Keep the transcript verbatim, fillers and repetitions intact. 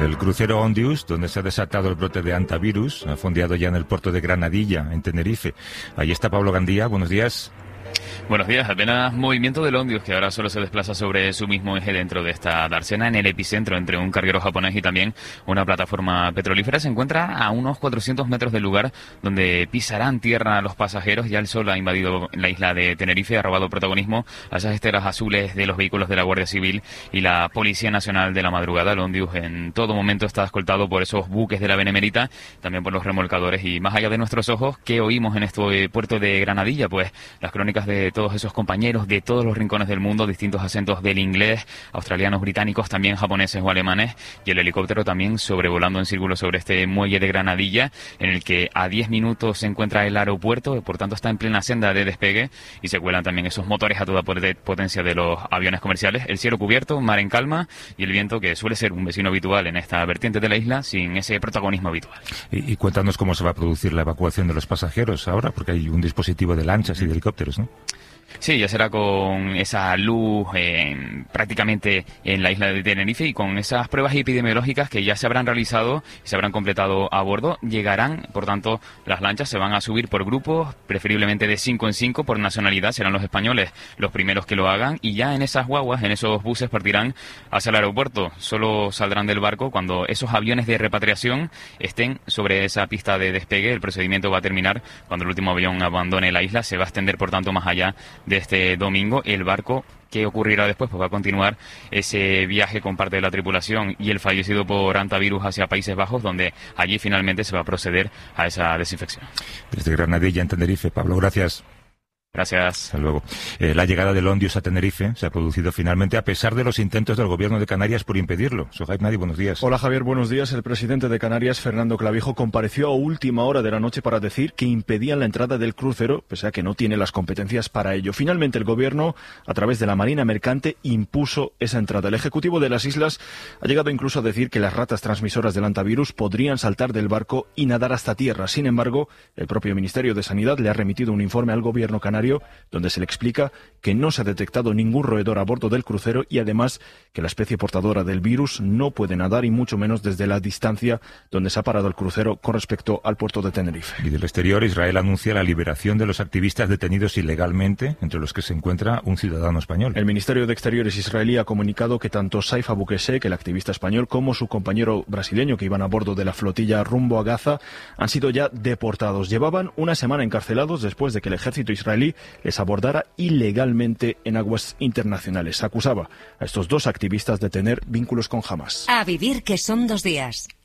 El crucero Ondius, donde se ha desatado el brote de hantavirus, ha fondeado ya en el puerto de Granadilla, en Tenerife. Ahí está Pablo Gandía. Buenos días. Buenos días. Apenas movimiento del Ondius, que ahora solo se desplaza sobre su mismo eje dentro de esta dársena, en el epicentro entre un carguero japonés y también una plataforma petrolífera. Se encuentra a unos cuatrocientos metros del lugar donde pisarán tierra los pasajeros. Ya el sol ha invadido la isla de Tenerife, ha robado protagonismo a esas esteras azules de los vehículos de la Guardia Civil y la Policía Nacional de la Madrugada. El Ondius en todo momento está escoltado por esos buques de la Benemérita, también por los remolcadores, y más allá de nuestros ojos, ¿qué oímos en este puerto de Granadilla? Pues las crónicas de todos esos compañeros de todos los rincones del mundo, distintos acentos del inglés, australianos, británicos, también japoneses o alemanes, y el helicóptero también sobrevolando en círculo sobre este muelle de Granadilla, en el que a diez minutos se encuentra el aeropuerto, por tanto está en plena senda de despegue, y se cuelan también esos motores a toda potencia de los aviones comerciales. El cielo cubierto, mar en calma, y el viento, que suele ser un vecino habitual en esta vertiente de la isla, sin ese protagonismo habitual. Y, y cuéntanos cómo se va a producir la evacuación de los pasajeros ahora, porque hay un dispositivo de lanchas y de helicópteros, ¿no? Sí, ya será con esa luz eh, prácticamente en la isla de Tenerife, y con esas pruebas epidemiológicas que ya se habrán realizado y se habrán completado a bordo. Llegarán, por tanto, las lanchas se van a subir por grupos, preferiblemente de cinco en cinco por nacionalidad. Serán los españoles los primeros que lo hagan, y ya en esas guaguas, en esos buses, partirán hacia el aeropuerto. Solo saldrán del barco cuando esos aviones de repatriación estén sobre esa pista de despegue. El procedimiento va a terminar cuando el último avión abandone la isla. Se va a extender, por tanto, más allá de este domingo. El barco, ¿qué ocurrirá después? Pues va a continuar ese viaje con parte de la tripulación y el fallecido por hantavirus hacia Países Bajos, donde allí finalmente se va a proceder a esa desinfección. Desde Granadilla, en Tenerife. Pablo, gracias. Gracias. Hasta luego. Eh, la llegada del Ondius a Tenerife se ha producido finalmente a pesar de los intentos del gobierno de Canarias por impedirlo. Sohaib Nadi, buenos días. Hola Javier, buenos días. El presidente de Canarias, Fernando Clavijo, compareció a última hora de la noche para decir que impedían la entrada del crucero, pese a que no tiene las competencias para ello. Finalmente el gobierno, a través de la Marina Mercante, impuso esa entrada. El Ejecutivo de las Islas ha llegado incluso a decir que las ratas transmisoras del hantavirus podrían saltar del barco y nadar hasta tierra. Sin embargo, el propio Ministerio de Sanidad le ha remitido un informe al gobierno canario donde se le explica que no se ha detectado ningún roedor a bordo del crucero, y además que la especie portadora del virus no puede nadar, y mucho menos desde la distancia donde se ha parado el crucero con respecto al puerto de Tenerife. Y del exterior, Israel anuncia la liberación de los activistas detenidos ilegalmente, entre los que se encuentra un ciudadano español. El Ministerio de Exteriores israelí ha comunicado que tanto Saif Abu Qeshek, el activista español, como su compañero brasileño que iban a bordo de la flotilla rumbo a Gaza han sido ya deportados. Llevaban una semana encarcelados después de que el ejército israelí les abordara ilegalmente en aguas internacionales. Acusaba a estos dos activistas de tener vínculos con Hamas. A vivir, que son dos días.